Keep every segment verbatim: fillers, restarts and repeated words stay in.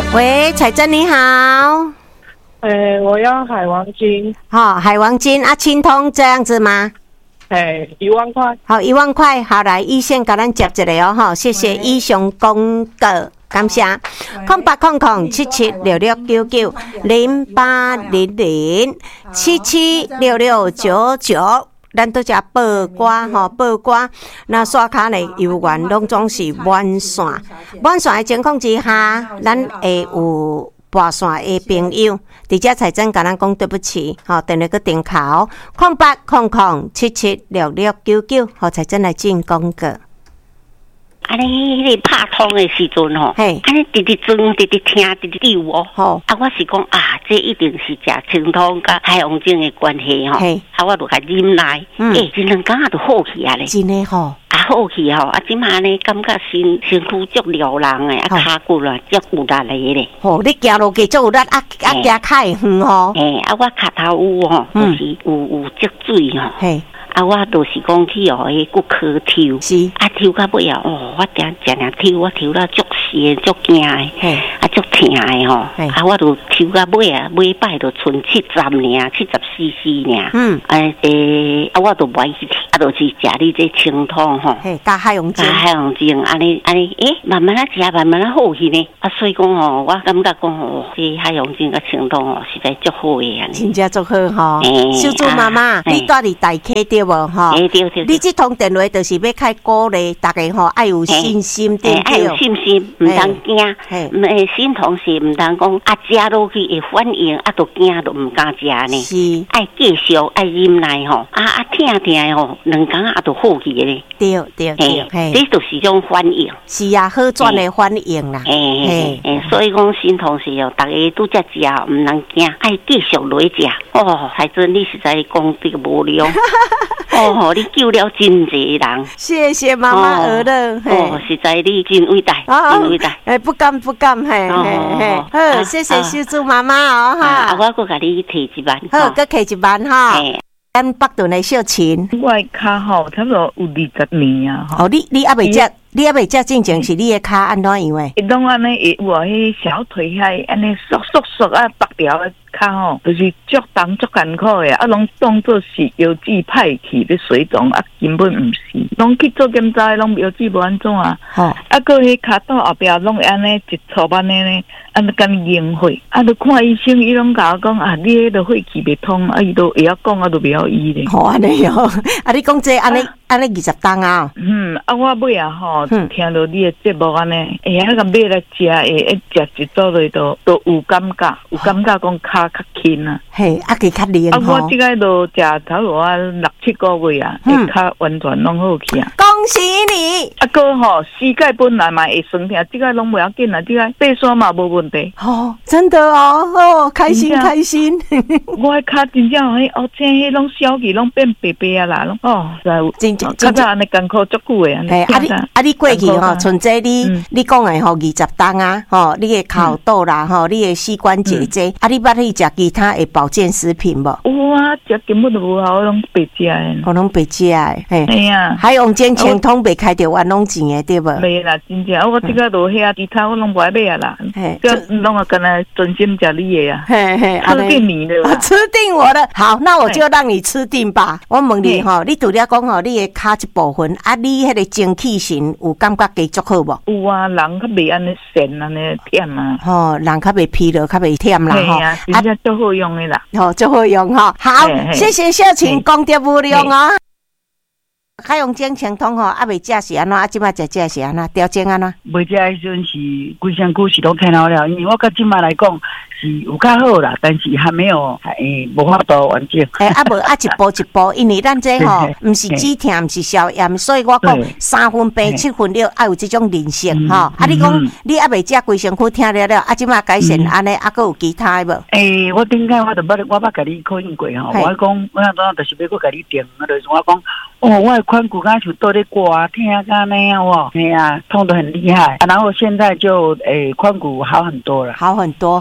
喂，彩珍你好。 哎，我要海王金。 好、哦，海王金啊，清通这样子吗？ 哎，一万块。 好，一万块，好来，一线给咱接一个哦，哈，谢谢英雄公哥，感谢。空八空空七七六六九九零八零零七七六六九九。咱都只报歌吼，报歌，那刷卡呢油源拢总是满线，满线的情况之下，咱会有跋线的朋友，直接彩珍甲咱讲对不起，吼，电话个电考空八空空七七六六九九，好彩珍来进广告。 啊！你迄个拍通的时阵吼， 嘿， 啊！你直直装，直直听，直直丢哦。吼，啊！我是讲啊，这一定是食清通甲海王精的关系吼。嘿，啊！我就甲啉来，嗯，诶、欸，一两工仔就好去啊咧。 真诶吼， 啊好去吼，啊！即马呢，感觉身身躯足撩人诶，啊，骹骨啦足有力咧。 吼，你行路计足有力，啊啊，行骹会远吼。 诶，啊！我骹头有吼，就是有有积水吼。嘿。啊，我都是讲去哦，迄骨科抽，是啊，抽到尾啊，哦，我定定定抽，我抽到足湿足惊诶，啊，足疼诶吼，啊，我都抽到尾啊，尾摆都剩七十尔，七十 C C 尔，嗯，诶诶，啊，我都不爱去，啊，都是食你这清汤吼， 嘿，加海洋精， 加海洋精，安尼安尼，诶，慢慢啊食，慢慢啊好去呢，啊，所以讲吼，我感觉讲吼，这海洋精甲清汤哦，实在足好诶，安尼， 真正足好吼，小猪妈妈，你住伫大溪对无吼？ 对对对， 你这通电话就是要开鼓励大家吼，爱有信心，对不对？ 爱有信心，唔通惊，诶，新同事唔通讲啊，食落去会反应，啊，都惊都唔敢食呢。是，爱继续爱忍耐吼，啊啊，听听吼，两工啊都好去咧。 对对对， 嘿，这就是一种反应。 是啊，好转的反应啦。 诶诶，所以讲新同事哦，大家都在食，唔能惊，爱继续落食。哦，海珍，你实在讲这个无聊。哦，你救了真侪人， 谢谢妈妈儿乐。 哦，实在你真伟大，真伟大。 哎，不敢不敢，嘿嘿嘿。好，谢谢小猪妈妈哦哈。 啊，我搁甲你提一万。 好，搁提一万哈。咱北屯的小琴， 我的脚吼差不多有二十年啊。 哦，你你还未食，你还未食进前是你的脚安怎样诶？ 伊拢安尼会有啊，迄小腿遐安尼缩缩缩啊，白条的脚吼，就是足重足艰苦的，啊，拢当作是腰子派去的水肿啊，根本毋是。拢去做检查，拢腰子无安怎啊？吼，啊，个迄骹肚后壁拢安尼一撮安尼呢，安尼敢硬血，啊，著看医生，伊拢甲我讲啊，你迄个血气袂通，啊，伊都会晓讲，啊，都袂晓医咧。 好安尼哦，啊，你讲这安尼安尼二十担啊？ 嗯，啊，我尾啊吼，听到你的节目安尼，哎呀，那个买来食，诶，食一组落都都有感觉，有感觉讲骹较轻啊。 嘿，啊，佮较灵啊，我即个都食差不多啊六七个月啊，会较完全拢好去啊。 恭喜你！ 啊，哥吼，膝盖本来嘛会酸痛，即个拢袂要紧啊，即个爬山嘛无问题。 哦，真的哦，哦，开心开心。 我的骹真正迄哦，这迄拢小去拢变白白啊啦，拢哦， 真正真正安尼艰苦足久诶。 嘿，啊你啊你过去吼，像这你你讲诶吼，二十担啊，吼，你诶脚肚啦，吼，你诶膝关节这，啊你捌去食其他诶保健食品无？ 有啊，食根本都无效，拢白食诶。 我拢白食诶， 嘿。哎呀， 海洋精清通袂开着冤枉钱诶，对无？ 袂啦，真正我即个都遐其他我拢不爱买啊啦，嘿，就拢啊干那专心食你诶啊，嘿嘿，吃定你的， 吃定我的。好，那我就让你吃定吧。我问你吼，你除了讲吼，你诶骹一部分，啊，你迄个精气神有感觉加足好无？ 有啊，人较袂安尼神安尼忝啊。 吼，人较袂疲劳，较袂忝啦吼。 啊，真正足好用诶啦。 吼，足好用吼。好，谢谢小晴讲得无量哦。海洋精清通吼，还未食是安怎？啊，即摆食食是安怎？调整安怎？ 未食迄阵是规身躯是都听好了，因为我甲即摆来讲是有较好啦，但是还没有诶无法度完整。 诶，啊无啊一步一步，因为咱这吼毋是止痛，毋是消炎，所以我讲三分病七分了，爱有即种韧性吼。啊，你讲你还未食规身躯听了了，啊，即摆改善安尼，啊，佫有其他无？ 诶，我顶下我著捌我捌甲你考验过吼，我讲我那阵就是要佫甲你定，啊，就是我讲哦，我髋骨刚像倒咧刮，听个那样哦，哎呀，痛得很厉害啊。然后现在就诶髋骨好很多了， 好很多哈。 嘿嘿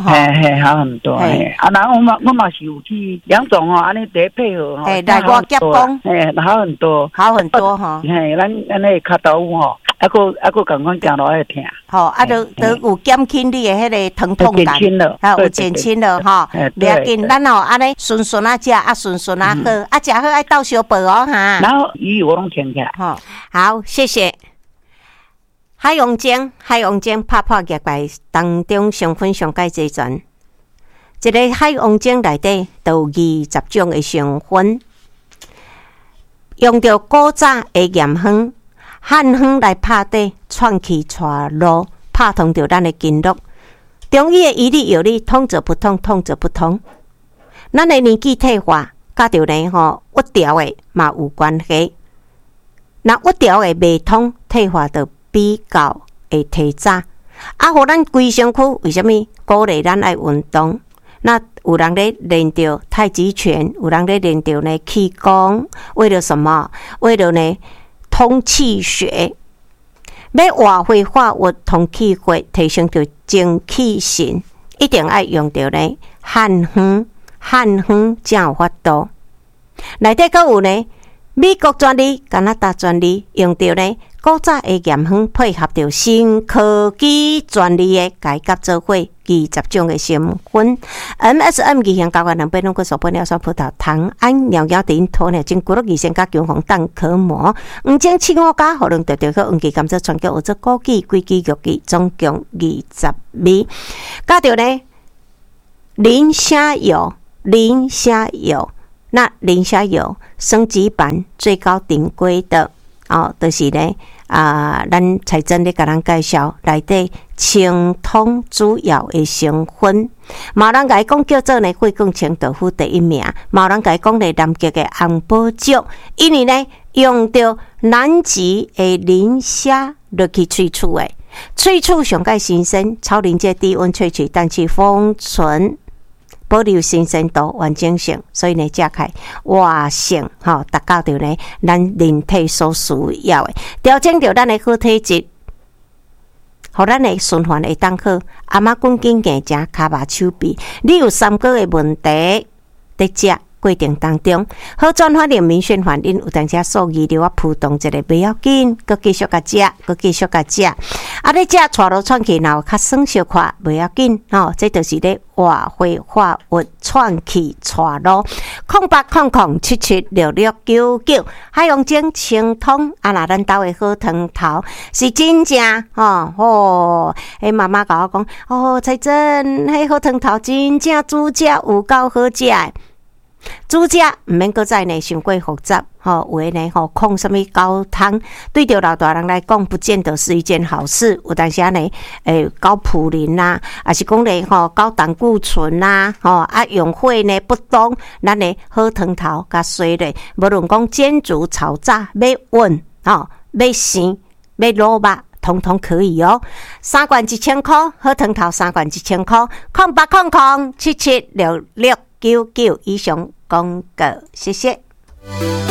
嘿，好很多。嘿，啊，然后我嘛我嘛是有去两种哦，安尼第一配合吼， 嘿，来我夹工， 嘿，好很多， 好很多哈。 嘿，咱咱那脚豆腐吼，啊个啊个感觉行路会疼。 吼，啊，都都有减轻你的迄个疼痛感， 减轻了， 啊，有减轻了哈。不要紧，咱吼安尼顺顺啊食，啊顺顺啊喝，啊食好爱倒小饭哦哈。 然后鱼我拢停起来。 好，好，谢谢。海洋精，海洋精拍拍业界当中成分上介济全，一个海洋精内底都有二十种的成分，用着古早的盐香、汉香来拍底，串起带路，拍通着咱的经络。中医的医理药理，通则不通，通则不通。咱的年纪退化，甲着呢吼屈条的嘛有关系。那屈条的未通，退化就比较会提早。啊，互咱规身躯为什么鼓励咱爱运动？那有人咧练着太极拳，有人咧练着呢气功，为了什么？为了呢通气血。要活血化瘀、通气血，提升着精气神，一定要用着呢汉方，汉方才有法度。内底阁有呢美国专利、加拿大专利，用着呢古早的盐香配合着新科技专利的改革做伙，二十种的成分 ，M S M 二项高原两百两个所本料酸葡萄糖胺尿药丁鸵鸟精骨肉二线加姜黄蛋壳膜，五种青五加可能得到个运气甘蔗全球或者枸杞、龟基、玉杞，总共二十味。加着呢磷虾油，磷虾油。那磷虾油升级版最高顶规的哦，就是呢啊，咱才真咧甲咱介绍内底清通主要的成分。毛人甲伊讲叫做呢血管清豆腐第一名，毛人甲伊讲呢南极的红宝石，因为呢用到南极的磷虾落去萃取的，萃取上介新鲜，超临界低温萃取，但是封存。保留新鲜度、完整性，所以呢，食开活性吼，达到着呢咱人体所需要的，调整着咱的好体质，互咱的循环会当好。阿妈滚紧硬食，骹麻手臂，你有三高的问题，在食过程当中，好转化灵明显反应，有当时数二流啊扑动一个不要紧，佮继续甲食，佮继续甲食。啊，你食带落喘气，然后较酸小块，不要紧吼，这就是咧活血化瘀、喘气带路。空八空空七七六六九九，海洋精清通啊！那咱兜的好汤头是真正吼哦。诶，妈妈甲我讲，哦，彩珍，迄好汤头真正煮食有够好食的。煮食毋免搁再呢伤过复杂，吼，有诶呢吼控什么高汤，对着老大人来讲，不见得是一件好事。有当时啊呢，诶高普林呐，还是讲呢吼高胆固醇呐，吼啊用火呢不当，咱呢好汤头甲水咧，无论讲煎煮炒炸，要温吼，要生，要卤肉。统统可以哦，三罐一千块，好汤头三罐一千块，空八空空七七六六九九以上广告，谢谢。